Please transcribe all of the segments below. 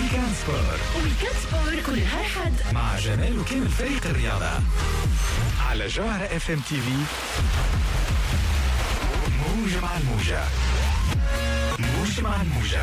ويكند سبور كلها حد مع جمال وكامل فريق الرياضة على جوهرة اف ام تي في. موجة مع الموجة، موجة مع الموجة.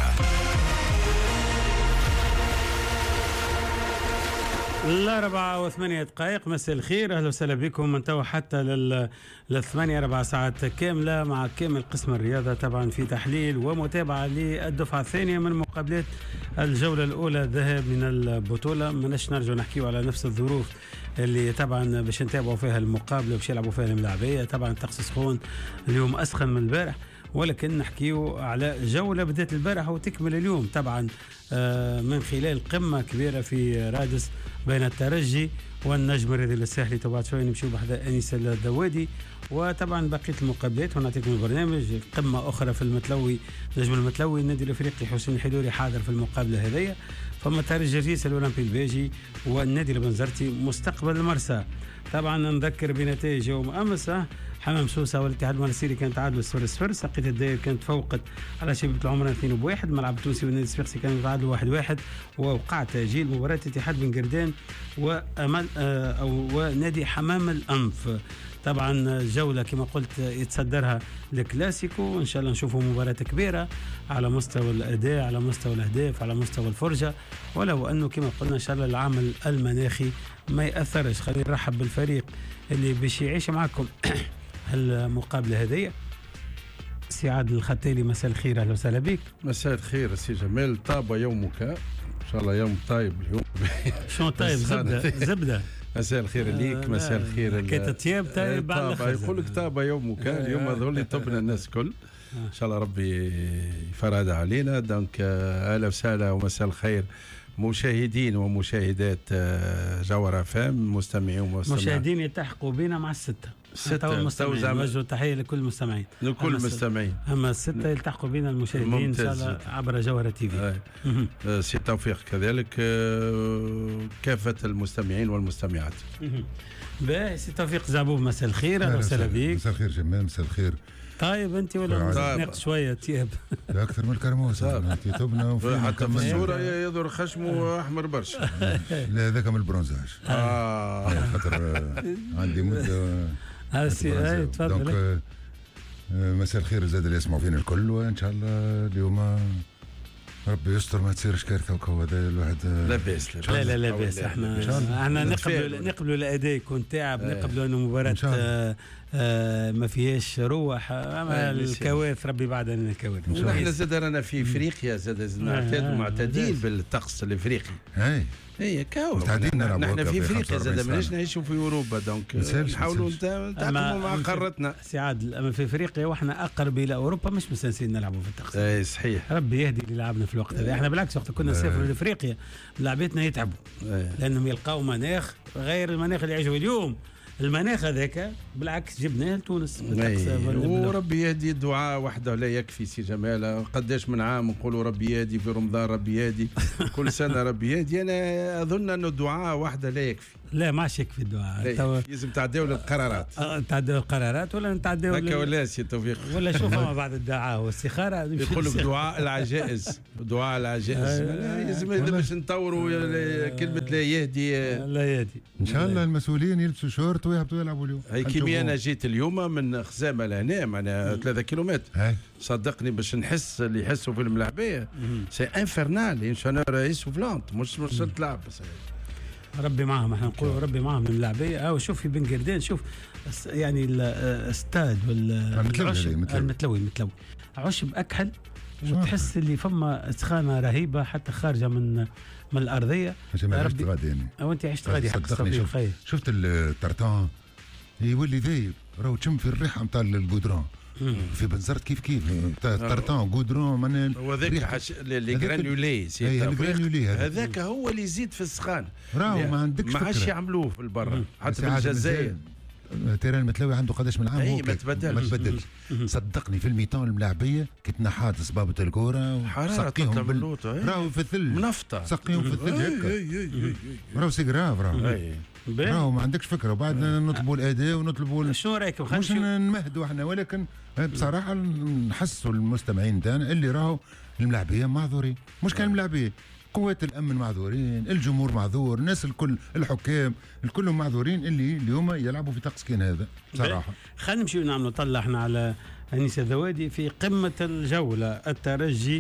الأربعة وثمانية دقائق. مساء الخير، أهلا وسهلا بكم. من توا حتى للثمانية 4 ساعات كاملة مع كامل قسم الرياضة، طبعا في تحليل ومتابعة للدفعة الثانية من مقابلات الجولة الأولى ذهاب من البطولة. مناش نرجع نحكيو على نفس الظروف اللي طبعا باش نتابعوا فيها المقابلة وباش يلعبوا فيها الملاعبية. طبعا الطقس سخون اليوم، أسخن من البارح، ولكن نحكيو على جولة بدأت البارح وتكمل اليوم طبعا من خلال قمة كبيرة في رادس بين الترجي والنجم الرياضي الساحلي. طبعا شوي نمشيو بحذا أنيس الدوادي، وطبعا بقية المقابلات ونعطيكم البرنامج. قمة أخرى في المتلوي، نجم المتلوي النادي الأفريقي حسين الحدوري حاضر في المقابلة هذية. فما الترجي الرئيس الأولمبي الباجي والنادي البنزرتي مستقبل المرسى. طبعا نذكر بنتائج يوم أمس. حمام سوسة والاتحاد المنستيري كان تعادل 0-0. ساقية الداير كانت فوقت على شبيبة العمرة 2-1. ملعب التونسي والنادي الصفاقسي كان تعادل 1-1. ووقع تأجيل مباراة اتحاد بن قردان وأمل ونادي حمام الأنف. طبعا جولة كما قلت يتصدرها الكلاسيكو، وإن شاء الله نشوفوا مباراة كبيرة على مستوى الأداء، على مستوى الأهداف، على مستوى الفرجة. ولو أنه كما قلنا إن شاء الله العامل المناخي ما يأثرش. خلينا نرحب بالفريق اللي باش يعيش معكم المقابلة هذه. سي عادل الختالي، مساء الخير، أهلا وسهلا بك. مساء الخير سي جمال، طاب يومك إن شاء الله، يوم طيب اليوم. شو طيب؟ زبدة. مساء الخير ليك، مساء الخير. حكاية الطياب طيب يقول لك طاب يومك اليوم، هذول اللي طبنا الناس كل. ان شاء الله ربي يفرج علينا. دونك اهلا وسهلا ومساء الخير مشاهدين ومشاهدات جوهرة فام، مستمعين ومستمعات. مشاهدين يلتحقوا بنا مع الستة. نوجه تحية لكل المستمعين. لكل المستمعين. أما الستة يلتحقوا بنا المشاهدين إن شاء الله عبر جوهرة تي في. سي توفيق كذلك كافة المستمعين والمستمعات. باهي سي توفيق زعبوب، مساء الخير، أهلا وسهلا بك. مساء الخير جمال، مساء الخير. طيب انت ولا ناقص شويه تياب؟ اكثر من الكرموس انت تبنا حتى في الصوره يظهر خشمه احمر برشا. لا هذاك من البرونزاج. خاطر عندي مده. هاي تفضل. مساء الخير زاد اللي يسمعوا فينا الكل، وان شاء الله اليوم ربي يستر ما تصيرش كارثه وكو. هذا الواحد لا باس. لا باس. احنا نقبلوا الاداء يكون تعب، نقبلوا انه مباراه ما فيهاش روح. اما الكوارث ربي بعد عن الكوارث. نحن زاد رانا في افريقيا، زاد معتادين بالطقس الافريقي. هي كاو نحن في افريقيا زاد ماناش نعيشوا في اوروبا. دونك نحاولوا نتعاملوا مع قارتنا. سي عادل، اما في افريقيا واحنا اقرب الى اوروبا مش مستانسين نلعبوا في الطقس. اي صحيح. ربي يهدي اللي لعبنا في الوقت هذا. احنا بالعكس وقت كنا نسافروا لافريقيا لعبتنا يتعبوا لانهم يلقاو مناخ غير المناخ اللي يعيشوا اليوم. المناخ هذاك بالعكس جبناه لتونس. وربي يهدي. الدعاء وحده لا يكفي سي جمال. قداش من عام نقولوا ربي يهدي، في رمضان ربي يهدي، كل سنه ربي يهدي. انا اظن انه الدعاء وحده لا يكفي. لا ما عادش يكفي الدعاء. لازم تعديوا للقرارات. تعديوا القرارات ولا نتعديوا هكا ولا سي توفيق. ولا شوف ما بعد الدعاء والاستخاره. يقول لك دعاء العجائز. دعاء العجائز لازم باش نطوروا كلمه لا يهدي. لا يهدي ان شاء الله. المسؤولين يلبسوا شورت ويهبطوا يلعبوا اليوم. هي كيمي انا جيت اليوم من خزامه لهنا معناها 3 كيلومتر. صدقني باش نحس اللي يحسوا في الملاعبيه سي انفرنال. ان شاء الله رئيس فلانت مش تلعب. بس ربي معهم. احنا نقول ربي معهم الملاعبيه. شوف في بن قردان، شوف يعني الاستاد المتلوي عشب اكحل، وتحس اللي فما سخانه رهيبه حتى خارجه من الارضيه. ربي غادي يعني. او انت عشت غادي حق صدقني. شفت الترتان يولي ذايب، راهو تشم في الريحه نتاع الجودرون. في بنزرت كيف ترتان جودرون من هو ذاك لي غرانيولي. هذاك هو اللي يزيد في السخان. راهو ما عندكش فكره. ما عادش يعملوه في البر حتى في الجزائر. تيران المتلوي عنده قداش من عام. ما تبدلش. صدقني في الميتان الملاعبيه كي تنحات صبابه الكوره سقيهم راهو في الثلج منفطه. سقيهم في الثلج هكا. راهو سي جراف. راهو ما عندكش فكره. وبعد نطلبوا الاداء ونطلبوا شنو رايكم؟ مش نمهدوا احنا، ولكن بصراحه نحسوا المستمعين تاعنا اللي راهو الملاعبيه معذورين. مش كان الملاعبيه قوات الامن معذورين، الجمهور معذور، الناس الكل، الحكام الكلهم معذورين اللي اليوم يلعبوا في طقس كان هذا صراحه. خلينا نمشيو نعملوا طلع احنا على انيس الذوادي في قمه الجوله، الترجي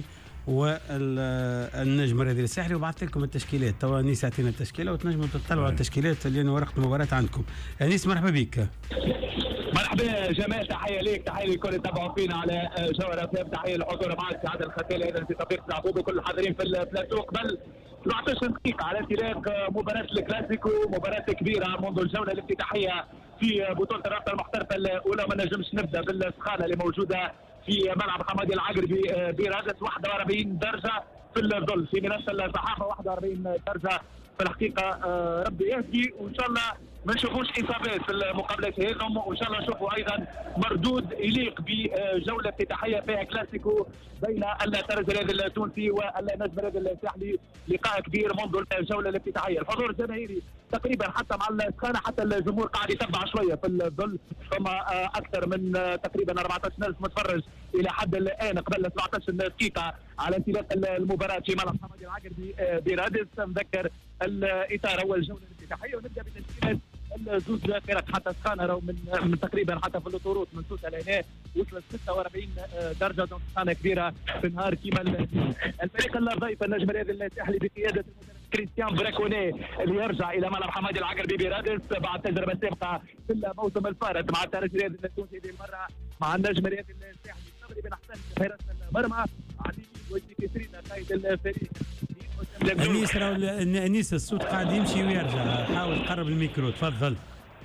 والنجم الرياضي الساحلي، وبعثت لكم التشكيلات. توا انيس اعطينا التشكيله وتنجموا تطلعوا على التشكيلات اللي ورقه المباراه عندكم. انيس مرحبا بك. مرحبا جمال، تحيه ليك، تحيه لكل يتابعوا فينا على جوهر افلام، تحيه للحضور معك سعد الختالي ايضا في تطبيق العقوبه وكل الحاضرين في البلاتو. قبل 17 دقيقه على انطلاق مباراه الكلاسيكو، مباراه كبيره منذ الجوله الافتتاحيه في بطوله الرابطه المحترفه الاولى. ما نجمش نبدا بالسخانه اللي موجوده في ملعب حمادي العقربي برادس، 41 درجه في الظل في منصه الصحافه، 41 درجه في الحقيقه. ربي يهدي وان شاء الله ما نشوفوش اصابات في المقابلات هذم، وان شاء الله نشوفوا ايضا مردود يليق بجوله افتتاحيه فيها كلاسيكو بين الترجي الرياضي التونسي والنجم الرياضي الساحلي. لقاء كبير منذ الجوله الافتتاحيه، الحضور الجماهيري تقريبا حتى مع السخانه، حتى الجمهور قاعد يتبع شويه في الظل، ثم اكثر من تقريبا 14,000 متفرج الى حد الان قبل 17 دقيقه على انطلاق المباراه في ملعب حمادي العقربي برادس. نذكر الاطار هو الجوله الافتتاحيه، ونبدا بتشكيله الزوز فرق حتى سخانه راهو من تقريبا حتى في الاطروط من سوسه لهنا وصلت 46 درجه، دونك سخانه كبيره في نهار كيما الفريق الضيف النجم الرياضي الساحلي بقياده كريستيان براكوني اللي يرجع الى ملعب حمادي العقربي برادس بعد تجربه سابقه في الموسم الفارط مع الترجي الرياضي التونسي، هذه المره مع النجم الرياضي الساحلي. صبري بن حسن في حراسه المرمى، علي وجدي كسرين قائد الفريق. انيس انيس الصوت قاعد يمشي ويرجع، حاول تقرب الميكرو تفضل.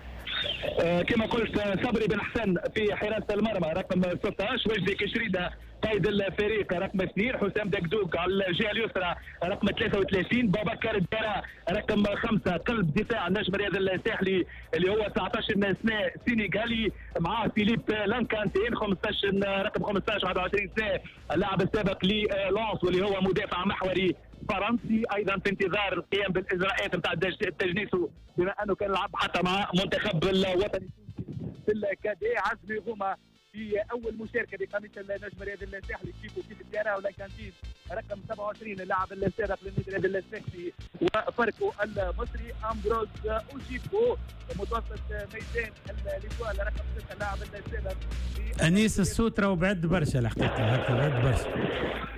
كما قلت صبري بن حسن في حراسه المرمى رقم 16، وجدي كشريده قائد الفريق رقم 2، حسام دقدوق على الجهه اليسرى رقم 33، بابكر الدرا رقم 5 قلب دفاع النجم الرياضي الساحلي اللي هو 19 سنه سينيغالي، معاه فيليب لانكانتين 15 رقم 15 21 سنه اللاعب السابق للونس واللي هو مدافع محوري فرنسي، ايضا في انتظار القيام بالاجراءات نتاع التجنيس بما انه كان يلعب حتى مع منتخب الوطني في الكادي. عزمي غوما في اول مشاركه بقميص النجم الرياضي الساحلي كيف الديارة ولا كانتين رقم 27 اللاعب السابق للنادي الرياضي الساحلي، وفريقه المصري امبروز اوشيكو متوسط ميدان الليتوال رقم 6 اللاعب السابق. انيس الصوت راهو بعد برشا الحقيقه، هكا بعد برشا،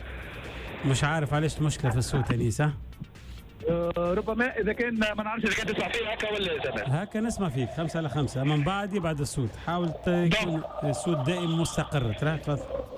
مش عارف علاش المشكله في الصوت انيس. ربما اذا كان ما نعرفش اذا كان تسمع فيه هكا ولا زمان هكا نسمع فيك 5/5 من بعد يبعد الصوت، حاول يكون الصوت دائم مستقر. تفضل.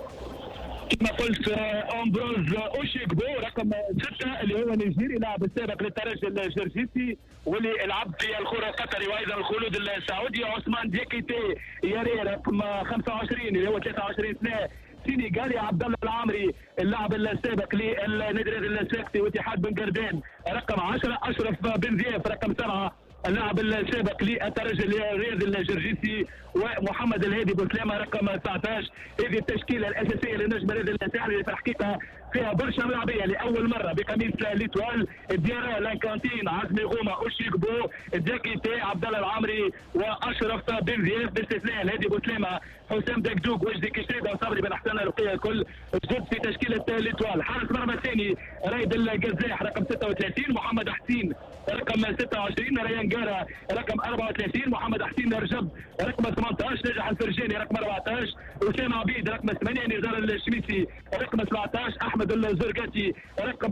كما قلت امبروز اوشيكبو رقم 6 اللي هو نيجيري لاعب السابق للترجي الجرجيسي واللي لعب في الخور القطري وايضا الخلود السعودي. عثمان ديكيتي ياري رقم 25 اللي هو 23 سنه سينيغالي. عبد الله العامري اللاعب السابق للنادي الساكتي واتحاد بن قردان رقم 10. اشرف بن زياف رقم 7 اللاعب السابق للترجي الرياضي الجرجيسي. ومحمد الهادي بوسلامه رقم 19. هذه التشكيله الاساسيه للنجم الرياضي الساحلي في الحقيقه فيها برشا ملاعبيه لاول مره بقميص ليتوال، ديارا لانكانتين عزمي غوما اوشيكبو داكيتي عبد الله العامري واشرف بن زياف باستثناء الهادي بوسلامه حسام دقدوق وجدي كشريده وصبري بن حسن الرقيه الكل جد في تشكيله ليتوال. حارس مرمى الثاني رايد القزاح رقم 36، محمد حسين رقم 26، ريان قارة رقم 34، محمد حسين رجب رقم 18، نجح الفرجاني رقم 14، اسامه عبيد رقم 8، نزار الشميسي رقم 17، احمد الزرقاتي رقم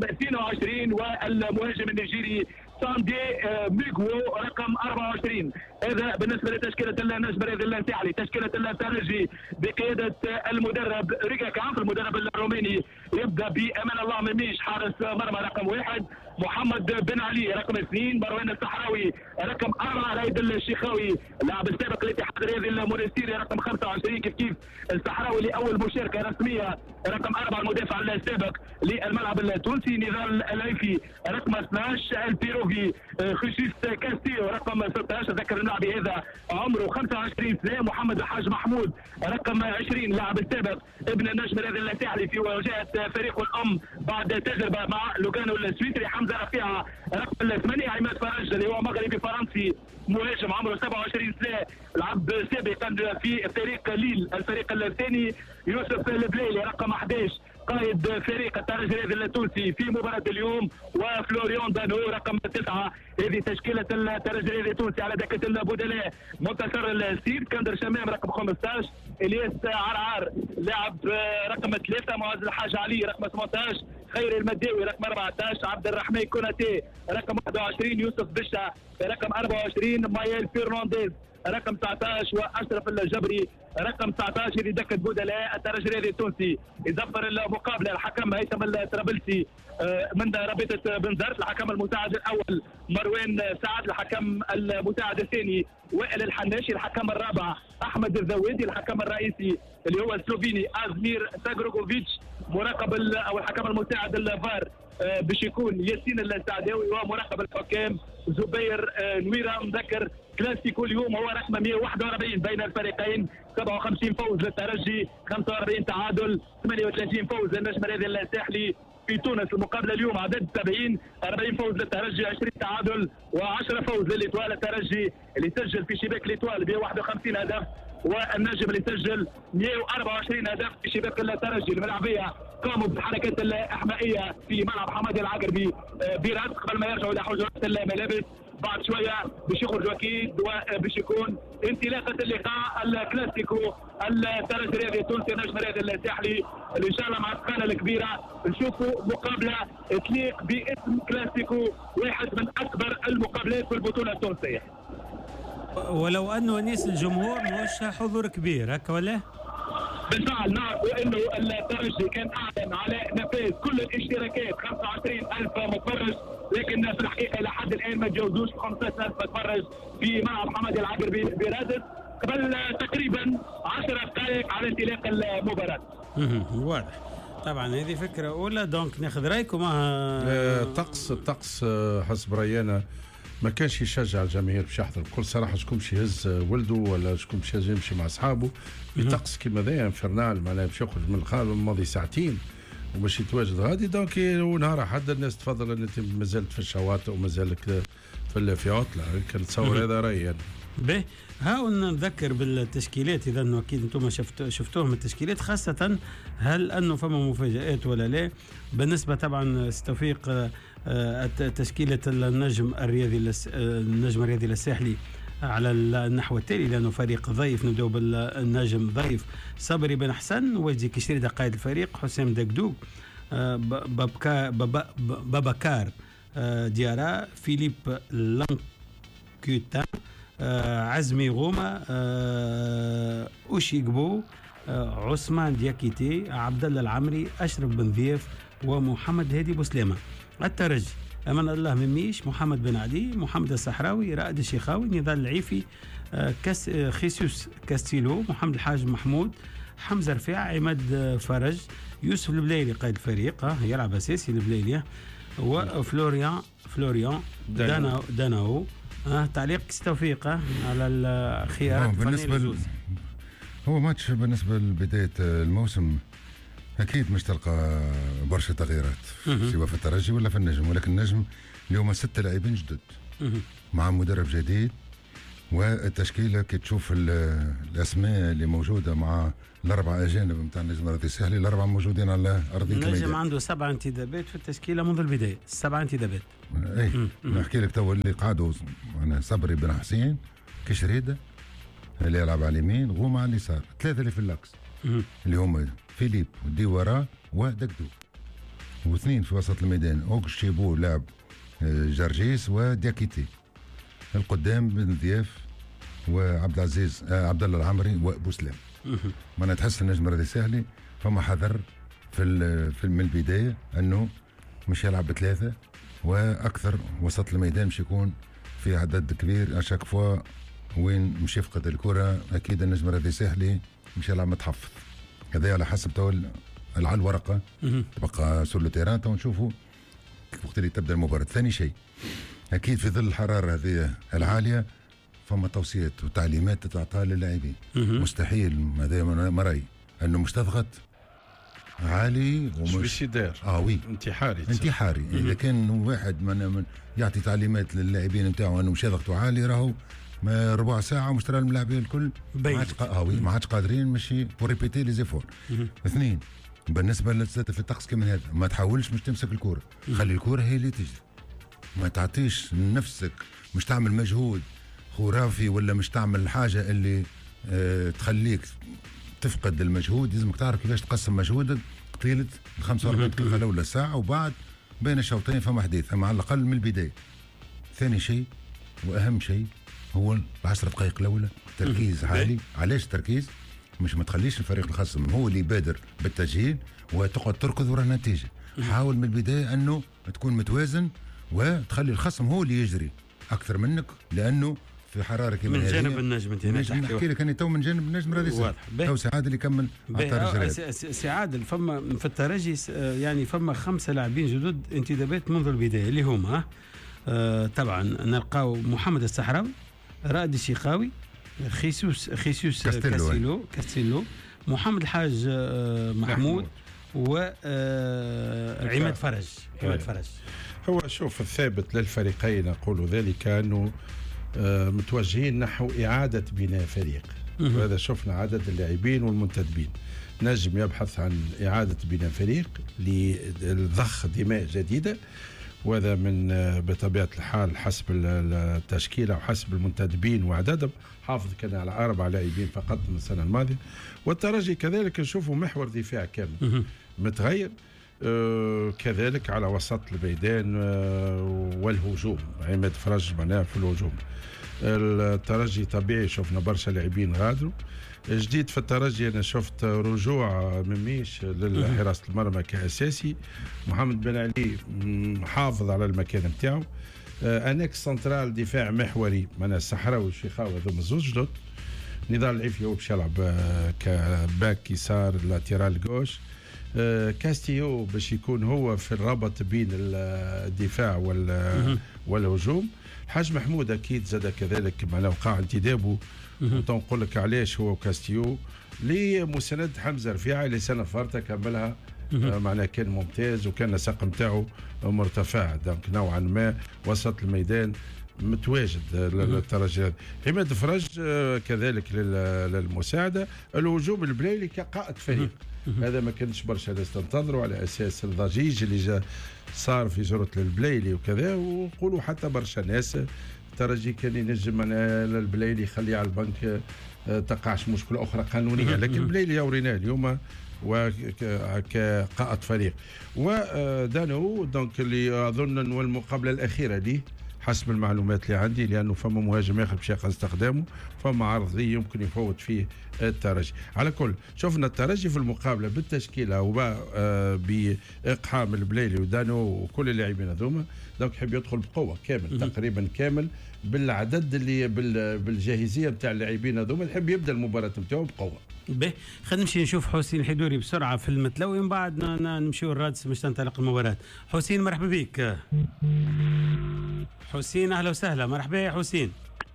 22 والمهاجم النيجيري ساندي ميغو رقم 24. هذا بالنسبه لتشكيله النجم الرياضي الساحلي. تشكيله الترجي بقياده المدرب ريكا كامف المدرب الروماني يبدا بامان الله مميش حارس مرمى رقم 1، محمد بن علي رقم 2، مروان الصحراوي رقم 4، رايد الشيخاوي اللاعب السابق للاتحاد الرياضي المونستيري رقم 25 كيف الصحراوي لاول مشاركه رسميه رقم 4 المدافع السابق للملعب التونسي. نضال العيفي رقم 12، البيروفي خشيس كاستيو رقم 16 ذكر اللاعب هذا عمره 25 سنه. محمد الحاج محمود رقم 20 اللاعب السابق ابن النجم الرياضي الساحلي في مواجهه فريق الام بعد تجربه مع لوغانو السويسري. حمزه رفيعه رقم 8، عماد فرج اللي هو مغربي فرنسي مهاجم عمره 27 سنه لعب سابقا في فريق ليل الفريق الثاني. يوسف البليلي رقم 11 قائد فريق الترجي التونسي في مباراة اليوم، وفلوريان دانو رقم 9. هذه تشكيلة الترجي التونسي على دكة البدلاء. منتصر السيد كندر شمام رقم 15، الياس عرعار لاعب رقم 3، معز الحاج علي رقم 18، خير المداوي رقم 14، عبد الرحمن كوناتي رقم 21، يوسف بشا رقم 24، مايل فرنانديز رقم 19، واشرف الجبري رقم 19. هذه دكه بدلاء الترجي التونسي. يدبر المقابله الحكم هيثم الطرابلسي من رابطه بنزرت، الحكم المساعد الاول مروان سعد، الحكم المساعد الثاني وائل الحناشي، الحكم الرابع احمد الزويدي، الحكم الرئيسي اللي هو السلوفيني ازمير ساغروغوفيتش، مراقب او الحكم المساعد الفار باش يكون ياسين السعداوي، ومراقب الحكام زبير نويره. مذكر كلاسيكو اليوم هو رقم 141 بين الفريقين، 57 فوز للترجي، 45 تعادل، 38 فوز للنجم الرياضي الساحلي في تونس. المقابله اليوم عدد 70، 40 فوز للترجي، 20 تعادل، و10 فوز للإيطوال. الترجي اللي سجل في شباك الإيطوال ب 51 هدف، والنجم اللي سجل 124 هدف في شباك الترجي. الملعبيه قاموا بالحركات الاحمائيه في ملعب حمادي العقربي براد قبل ما يرجعوا الى حجرات الملابس. بعد شويه باش يخرجوا اكيد، وباش يكون انطلاقه اللقاء الكلاسيكو الترجي الرياضي التونسي النجم الرياضي الساحلي، اللي ان شاء الله مع الثقاله الكبيره نشوفوا مقابله تليق باسم كلاسيكو، واحد من اكبر المقابلات في البطوله التونسيه. ولو انه انيس الجمهور مش حضور كبير هكا ولا؟ بالفعل نعرفوا انه الترجي كان اعلن على نفاذ كل الاشتراكات 25,000 متفرج، لكن في الحقيقه لحد الان ما تجاوزوش 15,000 متفرج في ملعب حمادي العقربي برادس قبل تقريبا 10 دقائق على انطلاق المباراه. واضح. طبعا هذه فكره اولى، دونك ناخذ رايكم. الطقس حسب راينا ما كانش يشجع الجماهير باش يحضر بكل صراحه. شكون باش يهز ولده ولا شكون باش يمشي مع اصحابه بطقس كيما ذا انفرنال، معناها باش يخرج من الخارج ماضي ساعتين وباش يتواجد غادي. دونك ونهار احد الناس تفضل ان انت مازالت في الشواطئ ومازالك في عطله. كنتصور هذا رايي يعني. به ها نذكر بالتشكيلات، اذا انه اكيد انتم شفتوهم التشكيلات، خاصه هل انه فما مفاجات ولا لا؟ بالنسبه طبعا توفيق تشكيله النجم الرياضي الساحلي على النحو التالي، لانه فريق ضيف. نبداو بالنجم ضيف: صبري بن حسن، وجدي كشريده قائد الفريق، حسام دقدوق، بابكار ديارا، فيليب لانكوتا، عزمي غوما، اوشي قبو، عثمان دياكيتي، عبد الله العمري، اشرف بن ضيف، ومحمد هادي بوسلامه. الترجي: امان الله مميش، محمد بن علي، محمد الصحراوي، رائد الشيخاوي، نضال العيفي، خيسوس كاستيلو، محمد الحاج محمود، حمزه رفيع، عماد فرج، يوسف البليلي قائد الفريق يلعب اساسي البليلي، وفلوريان داناو. تعليق توفيق على الخيار بالنسبه هو ماتش بالنسبه لبدايه الموسم اكيد مش تلقى برشا تغييرات سواء في الترجي ولا في النجم، ولكن النجم اليوم 6 لاعبين جدد مع مدرب جديد، والتشكيله كي تشوف الاسماء اللي موجوده مع الاربع اجانب نتاع النجم الرياضي الساحلي، الاربعه موجودين على ارضيه الميدان. النجم عنده 7 انتدابات في التشكيله منذ البدايه، 7 انتدابات. اي نحكي لك تو اللي قعدوا انا: صبري بن حسين، كشريده اللي يلعب على اليمين، غوما على اليسار، 3 اللي في اللاكس اللي هم فيليب وديورا ودقدو، واثنين في وسط الميدان: اوغ شيبو لاعب جرجيس، ودياكيتي. القدام بن ضياف وعبد العزيز عبد الله العمري وبوسلام. ما تحس النجم الرياضي الساحلي فما حذر في من البدايه انه مش يلعب ب3 واكثر، وسط الميدان مش يكون في عدد كبير اشاك فوا وين مش يفقد الكره. اكيد النجم الرياضي الساحلي مش يلعب متحفظ، هذا على حسب تو على الورقه تبقى سور لو تيران تو نشوفوا وقت اللي تبدا المباراه. ثاني شيء اكيد في ظل الحراره هذه العاليه فما توصيات وتعليمات تعطيها للاعبين. مستحيل هذا مري انه مش تضغط عالي ومش يدار وي انتحاري. اذا كان واحد من يعطي تعليمات للاعبين نتاعو انه مش يضغطوا عالي، راهو ما ربع ساعه ومش ترى اللاعبين الكل ما عادش قادرين ماشي بور ريبيتي لي زيفور. 2 بالنسبه للثلاثه في الطقس كمان هذا ما تحاولش مش تمسك الكوره، خلي الكوره هي اللي تجري، ما تعطيش لنفسك مش تعمل مجهود خرافي ولا مش تعمل حاجه اللي تخليك تفقد المجهود. لازمك تعرف كيفاش تقسم مجهودك طيله 45 دقيقه الاولى ساعه، وبعد بين الشوطين فما حديث، اما على الاقل من البدايه. ثاني شيء واهم شيء هو 10 دقائق الاولى تركيز عالي. علاش تركيز؟ مش ما تخليش الفريق الخصم هو اللي يبادر بالتسجيل وتقعد تركض ورا النتيجه. حاول من البدايه انه تكون متوازن وتخلي الخصم هو اللي يجري اكثر منك، لانه في حراره كما من جانب النجم انت نحكي لك اني تو من جانب النجم راضي واضح. تو سعاد اللي يكمل على سعاد فما في الترجي يعني فما 5 لاعبين جدد انتدابات منذ البدايه اللي هما طبعا نلقاو محمد السحراوي، رائد الشيقاوي، خيسوس كاستيلو، محمد الحاج محمود وعماد فرج. هو شوف الثابت للفريقين نقول ذلك أنه متوجهين نحو إعادة بناء فريق، وهذا شفنا عدد اللاعبين والمنتدبين. نجم يبحث عن إعادة بناء فريق لضخ دماء جديدة، وهذا من بطبيعة الحال حسب التشكيلة وحسب المنتدبين وعددهم. حافظ كان على 4 لاعبين فقط من السنة الماضية. والترجي كذلك نشوفوا محور دفاع كامل متغير، كذلك على وسط الميدان والهجوم. عماد فرج معناها في الهجوم. الترجي طبيعي شفنا برشا لاعبين غادروا. جديد في الترجي انا شفت رجوع مميش لحراسه المرمى كاساسي. محمد بن علي محافظ على المكان نتاعو. انكس سنترال دفاع محوري من الصحراوي والشيخاوي هذوما زوج جدد. نضال العيفي هو باش يلعب كباك يسار لاتيرال غوش. كاستيو باش يكون هو في الربط بين الدفاع والهجوم. حاج محمود اكيد زاد كذلك معناه وقع انتدابه. ونقول لك علاش هو كاستيو لمساند حمزه رفيعي اللي سنه فارته كملها معناه كان ممتاز وكان الساق نتاعو مرتفع، دونك نوعا ما وسط الميدان متواجد للترجي. عماد فرج كذلك للمساعده. الهجوم البلايلي كقائد فريق هذا ما كانش برشا ناس تنتظروا على اساس الضجيج اللي جا صار في جرة البلايلي وكذا، وقولوا حتى برشا ناس الترجي كان ينجم البلايلي يخليه على البنك تقعش مشكله اخرى قانونيه، لكن البلايلي وريناه اليوم وكقائد فريق. ودانو دونك اللي اظن هو المقابله الاخيره ليه حسب المعلومات اللي عندي، لانه فما مهاجم اخر باش ياخذ استخدامه، فما عرض لي يمكن يفوت فيه الترجي. على كل شفنا الترجي في المقابله بالتشكيله وباقحام البلايلي ودانو وكل اللاعبين هذوما، دونك يحب يدخل بقوه كامل تقريبا كامل بالعدد اللي بالجاهزيه نتاع اللاعبين هذوما، يحب يبدا المباراه نتاعو بقوه. باهي خلينا نمشي نشوف حسين الحدوري بسرعه في المتلوي، ومن بعد نمشيو الرادس باش تنطلق المباراه. حسين مرحبا بك. حسين اهلا وسهلا، مرحبا يا حسين.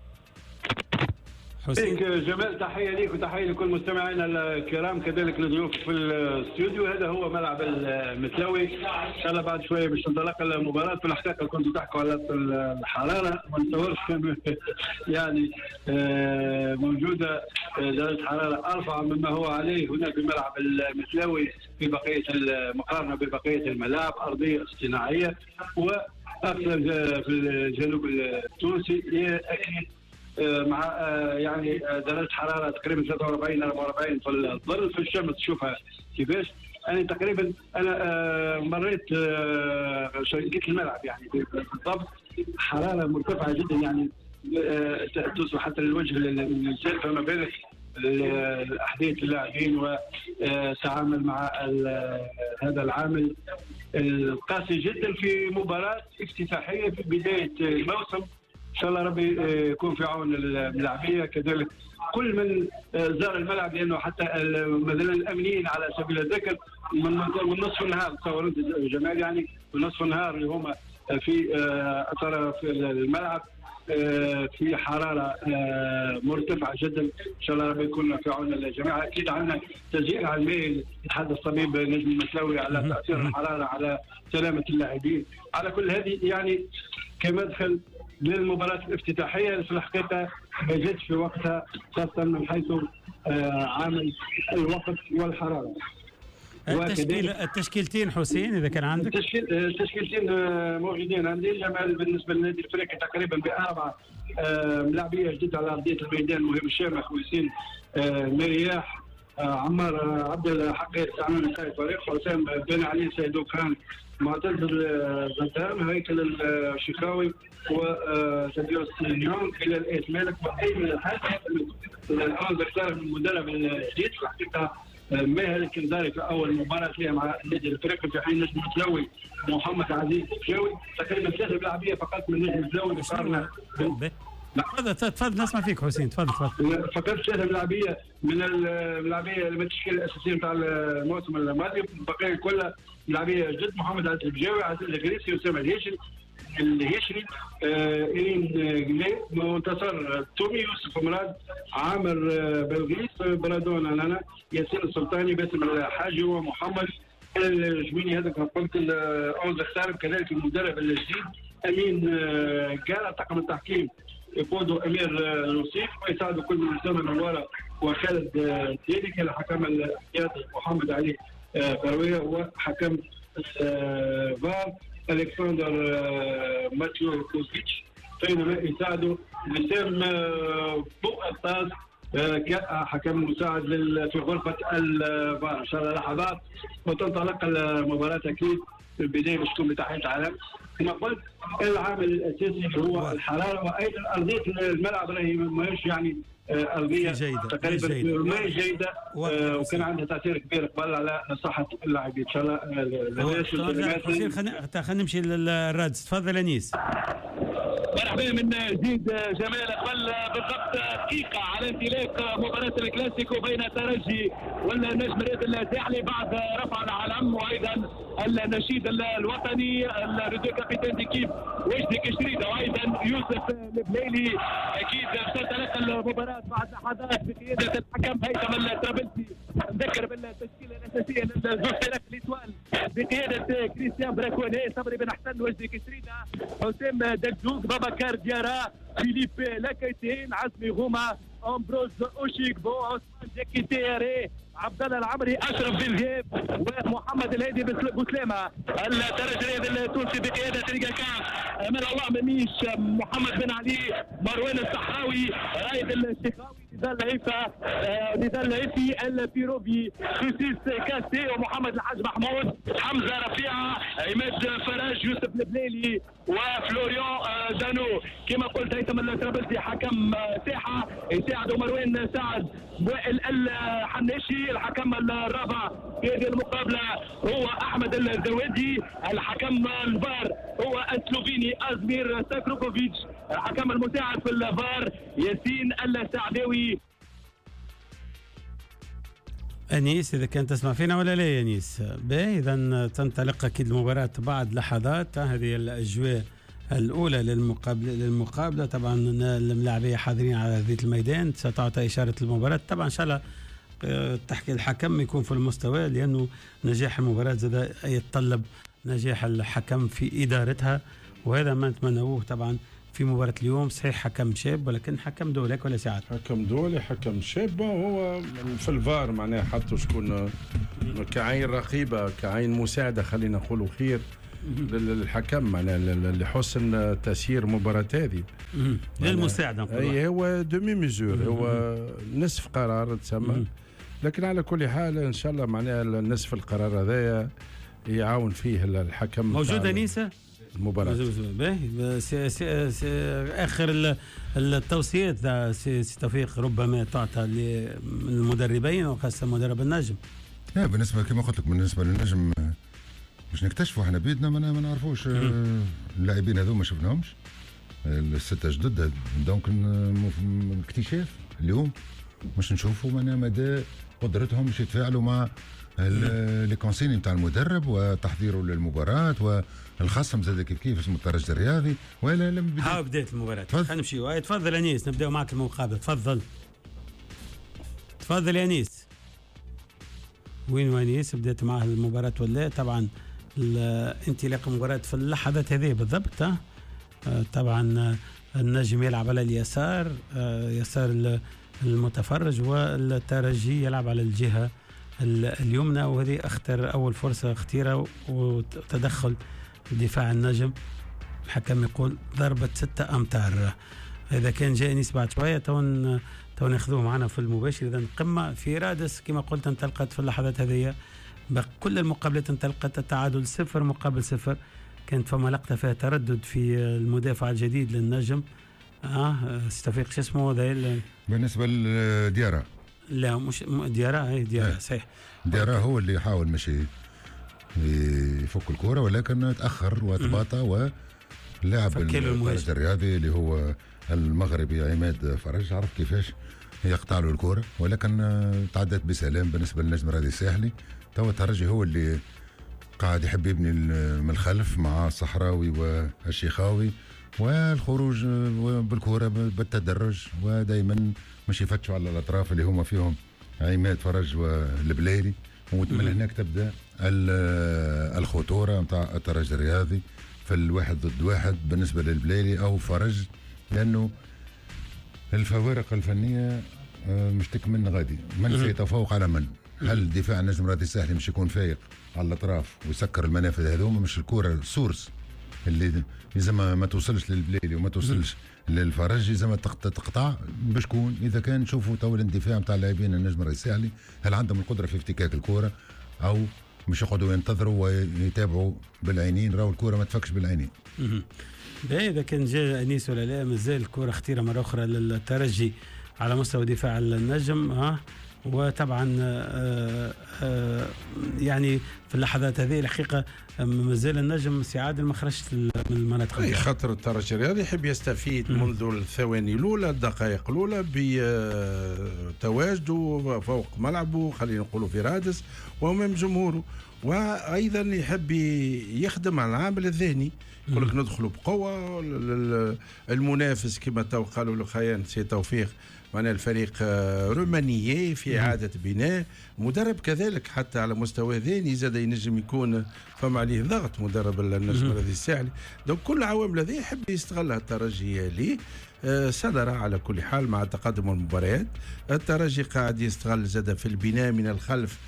حسين جمال تحيه ليك وتحيه لكل مستمعينا الكرام، كذلك لضيوف في الاستوديو. هذا هو ملعب المتلوي، ان شاء الله بعد شويه باش تنطلق المباراه. في الحقيقه كنتوا تحكوا على الحراره، ما نتصورش يعني موجوده درجه حراره ارفع مما هو عليه هنا في ملعب المتلوي في بقيه المقارنه ببقيه الملاعب، ارضيه اصطناعيه واكثر في الجنوب التونسي اكيد مع يعني درجه حراره تقريبا 43 44 في الظل، في الشمس تشوفها كيفاش. يعني تقريبا انا مريت شركه الملعب يعني بالضبط حراره مرتفعه جدا، يعني توصل حتى للوجه الانسان، فما بالك الاحداث اللاعبين وتعامل مع هذا العامل القاسي جدا في مباراه افتتاحيه في بدايه الموسم. ان شاء الله ربي يكون في عون اللاعبيه، كذلك كل من زار الملعب، لانه حتى مثلا الامنيين على سبيل الذكر من نصف النهار، تصور انت جمال، يعني من نصف النهار اللي هم في اطراف الملعب في حراره مرتفعه جدا. ان شاء الله ربي يكون في عون الجميع. اكيد عندنا تسجيل علمي يتحدث طبيب نجم المتلوي على تاثير الحراره على سلامه اللاعبين. على كل هذه يعني كمدخل للمباراة الافتتاحية في الحقيقة ما جاتش في وقتها، خاصة من حيث عامل الوقت والحرارة. التشكيلتين حسين اذا كان عندك التشكيلتين موجودين عندي. جمال بالنسبه للنادي الافريقي تقريبا باربعه ملاعبيه جديد على ارضيه الميدان. مهم الشامخ وياسين مرياح، عمار عبد الحق، سعمان سيد فريق، حسام بن علي، سيدو خان، معتز الزدان، هيكل الشيخاوي وتديوس نيون الى الايت مالك وايمن الحاج. الان بختار من المدرب الجديد في الحقيقه ماهر الكنداري في اول مباراه ليه مع النادي الافريقي، في حين نجم الزلوي محمد عزيز الفيشاوي. تقريبا 3 لاعبيه فقط من نجم الزلوي مقارنه. تفضل نسمع فيك حسين، تفضل. فقط 3 لاعبيه من اللاعبيه من التشكيله الاساسيه نتاع الموسم الماضي، البقيه كلها لاعبيه جدد. محمد عزيز البجاوي، عزيز الغريسي، اسامه الهيشري، إيرين جلي، منتصر تومي، يوسف مراد، عامر بلغيس، برادونا لنا، ياسين السلطاني، باسم الحاجي ومحمد الجميني. هذا كما قلت الأونز اختار. كذلك المدرب الجديد امين قال طاقم التحكيم يقودوا امير نصيف، ويساعدوا كل من اسامه نواره وخالد ديديك. الحكم الاحتياطي محمد علي فرويه، وحكم فار الكسندر ماتيو كوزيتش، بينما يساعدوا وسام بوقطاس كحكم مساعد في غرفه الفار. ان شاء الله لحظات وتنطلق المباراه. اكيد في البدايه باش تكون بتحيه العالم كما قلت. العامل الاساسي هو الحراره، وايضا ارضيه الملعب راهي ماهيش يعني ارضيه تقريبا ما جيده، وكان عندها تاثير كبير قبل على صحه اللاعبين. ان شاء الله خلينا نمشي للرادس. تفضل انيس. مرحبا من جديد جمال. قبل بالضبط دقيقة على انطلاق مباراة الكلاسيكو بين الترجي والنجم الرياضي الزاحلي بعد رفع العلم، وأيضا النشيد الوطني الريدو كابيتان ديكيب وجدي كشريدة، وأيضا يوسف البليلي. أكيد تنطلق المباراة بعد لحظات بقيادة الحكم هيثم الطرابلسي. نذكر بالتشكيلة الأساسية للزوجتين الإتوال بقيادة كريستيان براكوني، صبري بن حسن، وجدي كشريدة، حسام دجوج، بابكار ديارا، فيليب لاكيتين، عزمي غوما، امبروز اوشيكبو، عثمان جاكيتيري، عبد الله العمري، اشرف بالجيب، ومحمد الهادي بوسلامه. الترجي الرياضي التونسي بقياده ريكا كاف، امان الله مميش، محمد بن علي، مروان الصحراوي، رايد الشيخاوي، نضال العيفي، البيروبي، خصيص كاسي، ومحمد الحاج محمود، حمزه رفيعه، عماد فراج، يوسف البليلي، وفلوريان دانو. كما قلت هيثم الطرابلسي حكم ساحه، يساعد مروان سعد، وائل الحناشي الحكم الرابع في هذه المقابله هو احمد الزوادي. الحكم الفار هو السلوفيني ازمير ساكروفوفيتش. الحكم المساعد في الفار ياسين السعداوي. انيس اذا كنت تسمع فينا ولا لا يا انيس؟ باهي، اذا تنطلق اكيد المباراه بعد لحظات. هذه الاجواء الاولى للمقابله. طبعا اللاعبيه حاضرين على ارضيه الميدان، ستعطى اشاره المباراه. طبعا ان شاء الله تحكي الحكم يكون في المستوى، لانه نجاح المباراه زاد يتطلب نجاح الحكم في ادارتها، وهذا ما نتمنوه طبعا في مباراة اليوم. صحيح حكم شاب، ولكن حكم دولي ولا ساعات حكم دولي، حكم شاب. هو في الفار معناه حطوا شكون كعين رقيبة، كعين مساعدة، خلينا نقولوا خير للحكم، معناه لحسن تسيير مباراة هذه للمساعدة. اي هو دومي ميزور، هو نصف قرار تسمى. لكن على كل حال ان شاء الله معناه النصف القرار هذايا يعاون فيه الحكم. موجودة نيسا المباراة. اخر التوصيات سي توفيق ربما تعطى للمدربين وخاصة مدرب النجم. بالنسبة كما قلت لك، بالنسبة للنجم باش نكتشفوا احنا بيدنا ما نعرفوش اللاعبين هذو، ما شفناهمش الستة جدد. دونك اكتشاف اليوم باش نشوفوا مدى قدرتهم باش يتفاعلوا مع لي كونسيني نتاع المدرب وتحضيره للمباراة، والخصم زاد كيف اسمه الترجي الرياضي. ولا لم بداية المباراة. خلينا نمشي. تفضل انيس، نبداو معك المقابلة. تفضل يا انيس. وين انيس؟ بدات معه المباراة ولا؟ طبعا انطلاق المباراة في اللحظات هذه بالضبط. طبعا النجم يلعب على اليسار، يسار المتفرج، والترجي يلعب على الجهة اليمنى، وهذه اخطر اول فرصه خطيره وتدخل دفاع النجم. الحكم يقول ضربة 6 أمتار. إذا كان جاء أنيس بعد شوية تو ناخذوه معنا في المباشر. إذا قمة في رادس كما قلت انطلقت في اللحظات هذه، بكل المقابلات انطلقت التعادل 0-0. كانت فما لقطة فيها تردد في المدافع الجديد للنجم استفيق شو اسمه ذا بالنسبة لديارة. لا مش ديارة صحيح. ديارة هو اللي يحاول مشي يفك الكرة ولكن تأخر وتباطأ، واللاعب الرياضي اللي هو المغربي عماد فرج عرف كيفاش يقطع له الكرة، ولكن تعدت بسلام بالنسبة للنجم الرياضي الساحلي. تو الترجي هو اللي قاعد يحب يبني من الخلف مع الصحراوي والشيخاوي، والخروج بالكرة بالتدرج، ودائما مش يفتشوا على الأطراف اللي هما فيهم عماد فرج والبليلي. ومن هناك تبدأ الخطورة متاع الترجي الرياضي في 1-1 بالنسبة للبليلي أو فرج، لأنه الفوارق الفنية مش تكمن غادي من سيتفوق على من. هل دفاع النجم الرياضي الساحلي مش يكون فايق على الأطراف ويسكر المنافذ هذوما؟ مش الكرة السورس اللي إذا ما توصلش للبليلي وما توصلش للفرج، إذا ما تقطع بشكون؟ إذا كان نشوفوا تو الاندفاع متاع اللاعبين النجم الرياضي الساحلي، هل عندهم القدرة في افتكاك الكرة أو مش يقعدوا ينتظروا ويتابعوا بالعينين راهو الكرة ما تفكش بالعينين؟ إذا كان جاء أنيس ولا لا، مازال الكرة خطيرة مرة أخرى للترجي على مستوى دفاع النجم. وطبعا يعني في اللحظات هذه الحقيقة مازال النجم سعاد ما خرجش من المناطق. اي خاطر الترجي الرياضي يحب يستفيد منذ الثواني الأولى، الدقائق الأولى بتواجده فوق ملعبه، خلينا نقولوا في رادس وأمام جمهوره، وأيضا يحب يخدم على العامل الذهني. يقول لك ندخلوا بقوة المنافس كما قالوا له خيان سي توفيق، معنا الفريق رومانية في إعادة بناء، مدرب كذلك حتى على مستوى ذهني زاد ينجم يكون فما عليه ضغط مدرب النجم الرياضي الساحلي. دونك كل العوامل هذه يحب يستغلها الترجي ليه صدر على كل حال مع تقدم المباريات. الترجي قاعد يستغل زاد في البناء من الخلف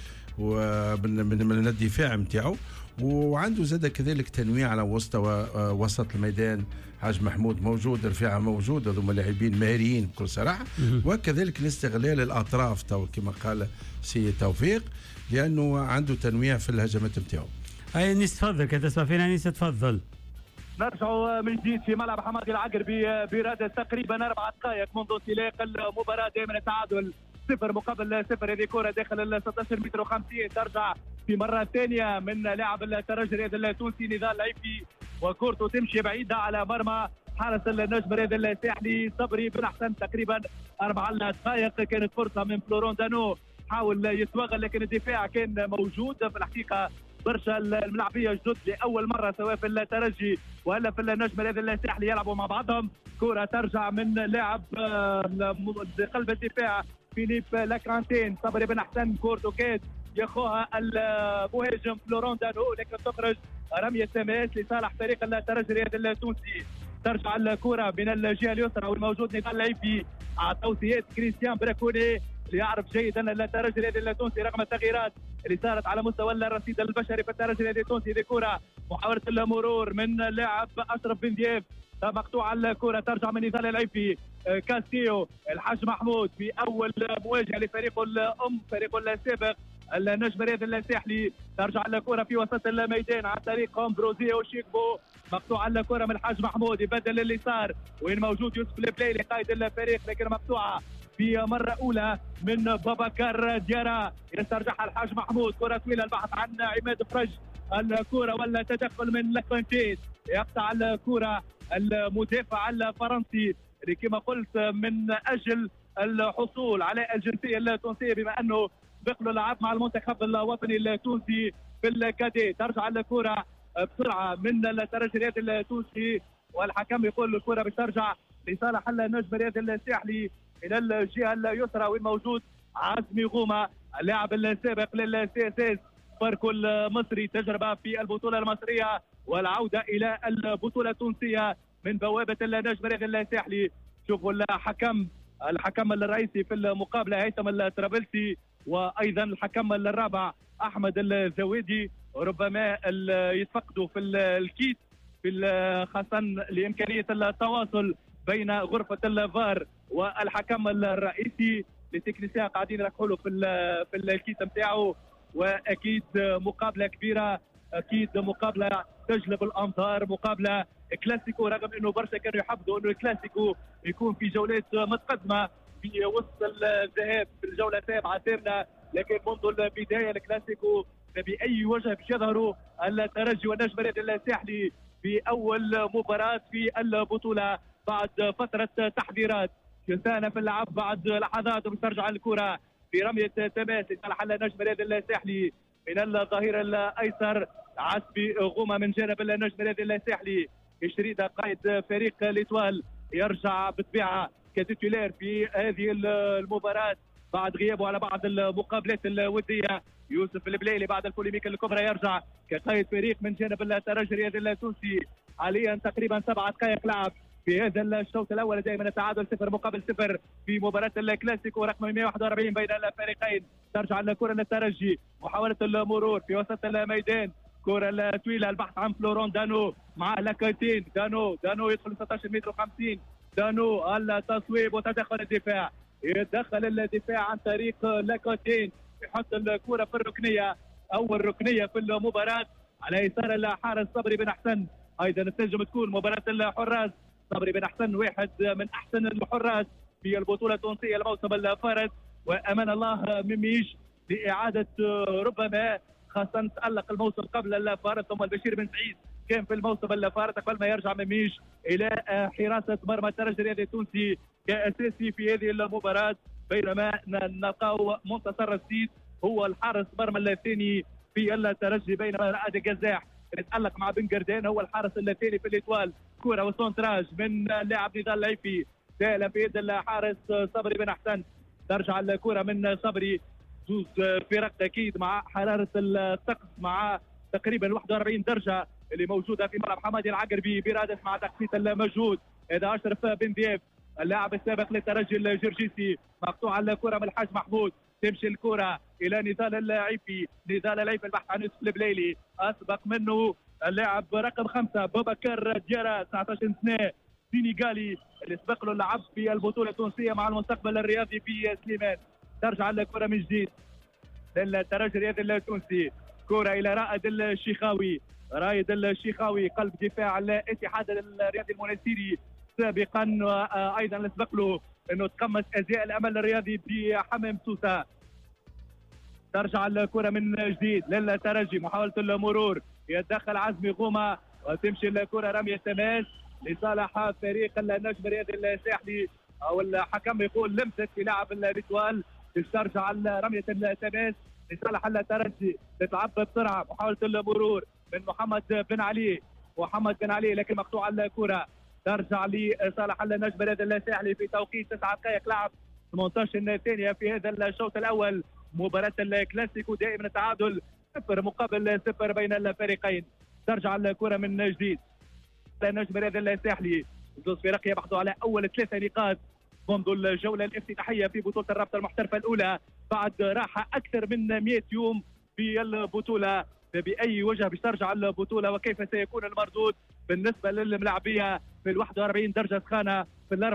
ومن الدفاع متاعه، وعنده زاد كذلك تنويع على وسط الميدان. حاج محمود موجود، رفيعة موجود، هذوما لاعبين مهاريين بكل صراحة. وكذلك الاستغلال الأطراف كما قال سي توفيق، لأنه عنده تنويع في الهجمات نتاعو. أي أنيس تفضل، كتسمع فينا أنيس تفضل. نرجع من جديد في ملعب حمادي العقربي برادس، تقريبا 4 دقائق منذ انطلاق المباراة. دائما التعادل 0-0. هذه كرة داخل ال 16 متر و50 ترجع في مرة ثانية من لاعب الترجي الرياضي التونسي نضال العيفي، وكورته تمشي بعيدة على مرمى حارس النجم الرياضي الساحلي صبري بن حسن. تقريبا 4 دقائق كانت فرصة من فلورون دانو، حاول يتوغل لكن الدفاع كان موجود. في الحقيقة برشا الملاعبية جدد لأول مرة سواء في الترجي ولا في النجم الرياضي الساحلي يلعبوا مع بعضهم. كرة ترجع من لاعب قلب الدفاع فيليب لاكرانتين. صبري بن حسن كورتو كاد ياخوها المهاجم فلورون دانو، لكن تخرج رمية تماس لصالح فريق الترجي الرياضي التونسي. ترجع الكرة من الجهة اليسرى والموجود نضال العيفي على توصيات كريستيان براكوني اللي يعرف جيدا الترجي الرياضي التونسي رغم التغييرات اللي صارت على مستوى الرصيد البشري في الترجي الرياضي التونسي. هذه كرة محاولة المرور من لاعب أشرف بن دياب، مقطوعة الكرة ترجع من نضال العيفي. كاستيو الحاج محمود في أول مواجهة لفريقه الأم فريقه السابق النجم الرياضي الساحلي. ترجع الكرة في وسط الميدان عن طريق امبروزيو شيكبو، مقطوعة الكرة من الحاج محمود يبدل اليسار وين موجود يوسف البليلي قائد الفريق، لكن مقطوعة في مرة أولى من بابكر ديارة. يسترجعها الحاج محمود، كرة طويلة البحث عن عماد فرج. الكرة ولا تدخل من لاكونتيت، يقطع الكرة المدافع الفرنسي اللي كما قلت من أجل الحصول على الجنسية التونسية بما أنه بقلوا لعب مع المنتخب الوطني التونسي في الكادي. ترجع الكرة بسرعة من الترجي الرياضي التونسي والحكم يقول الكرة بترجع لصالح النجم الرياضي الساحلي إلى الجهة اليسرى وين موجود عزمي غومة اللاعب السابق للسي اس اس فاركو المصري، تجربة في البطولة المصرية والعودة إلى البطولة التونسية من بوابة النجم الرياضي الساحلي. شوفوا الحكم الرئيسي في المقابلة هيثم الطرابلسي وايضا الحكم الرابع احمد الزويدي. ربما يتفقدوا في الكيت في خاصه لامكانيه التواصل بين غرفه الفار والحكم الرئيسي. التكنيسيان قاعدين يركحوا له في الكيت نتاعو، واكيد مقابله كبيره، اكيد مقابله تجلب الانظار، مقابله كلاسيكو، رغم انه برشا كانوا يحفظوا انه الكلاسيكو يكون في جولات متقدمه في وسط الذهاب في الجوله السابعه الثامنه، لكن منذ البدايه الكلاسيكو باي وجه باش يظهروا الترجي والنجم الرياضي الساحلي في اول مباراه في البطوله بعد فتره تحضيرات. كنتانا في اللعب بعد لحظات باش ترجع الكره في رميه تماس لصالح النجم الرياضي الساحلي من الظهير الايسر عسبي غومه من جانب النجم الرياضي الساحلي. شريده قائد فريق ليتوال يرجع بالطبيعه كتيتولير في هذه المباراه بعد غيابه على بعض المقابلات الوديه. يوسف البليلي بعد البوليميك الكبرى يرجع كقائد فريق من جانب الترجي الرياضي التونسي. حاليا تقريبا 7 دقائق لعب في هذا الشوط الاول، دائما التعادل 0-0 في مباراه الكلاسيكو رقم 141 بين الفريقين. ترجع الكره للترجي، محاوله المرور في وسط الميدان، كره الطويله، البحث عن فلورون دانو مع لاكوتين. دانو يدخل 16 متر و50، دانو التصويب وتدخل الدفاع، يتدخل الدفاع عن طريق لاكوتين، يحط الكره في الركنيه، اول ركنيه في المباراه على يسار الحارس صبري بن احسن. ايضا تنجم تكون مباراه الحراس، صبري بن احسن واحد من احسن الحراس في البطوله التونسيه الموسم الفارط، وامان الله مميش لاعاده ربما خاصه تالق الموسم قبل الفارط، ثم البشير بن سعيد كان في الموسم الفارط قبل ما يرجع مميش الى حراسه مرمى الترجي الرياضي التونسي كاساسي في هذه المباراه، بينما نلقاو منتصر السيد هو الحارس مرمى الثاني في الترجي، بينما رائد الجزاح يتألق مع بن قردان هو الحارس الثاني في الإتوال. كرة وسونتراج من لاعب نضال العيفي، سهلة في يد الحارس صبري بن أحسن. ترجع الكرة من صبري، زوز فرق أكيد مع حرارة الطقس، مع تقريبا 41 درجة اللي موجودة في ملعب حمادي العقربي، برادس مع تقسيط المجهود. هذا أشرف بن دياب اللاعب السابق للترجي الجرجيسي، مقطوعة الكرة من الحاج محمود، تمشي الكرة إلى نضال العيفي، نضال العيفي البحث عن يوسف البليلي، أسبق منه اللاعب رقم 5 بوبكر ديارا 19 سنة سينيغالي اللي سبق له اللعب في البطولة التونسية مع المستقبل الرياضي في سليمان. ترجع الكرة من جديد للترجي الرياضي التونسي، كرة إلى رائد الشيخاوي، رايد الشيخاوي قلب دفاع الاتحاد الرياضي المنستيري سابقا، وأيضا اللي سبق له انه تقمص ازياء الامل الرياضي بحمام سوسه. ترجع الكره من جديد للترجي، محاوله المرور، يتدخل عزمي غومه وتمشي الكره رميه تماس لصالح فريق النجم الرياضي الساحلي، او الحكم يقول لمست في لاعب الريتوال. ترجع رميه التماس لصالح الترجي، تتعب بسرعه، محاوله المرور من محمد بن علي لكن مقطوعه الكره. ترجع لصالح النجم الرياضي الساحلي في توقيت 9 دقائق لعب 18 ثانية في هذا الشوط الأول. مباراة الكلاسيكو دائما التعادل 0-0 بين الفريقين. ترجع الكرة من جديد النجم الرياضي الساحلي، زوز فرق يبحثوا على أول 3 نقاط منذ الجولة الافتتاحية في بطولة الرابطة المحترفة الأولى بعد راحة أكثر من 100 يوم في البطولة. بأي وجه باش ترجع البطولة وكيف سيكون المردود بالنسبة للملاعبية في 41 درجة سخانة في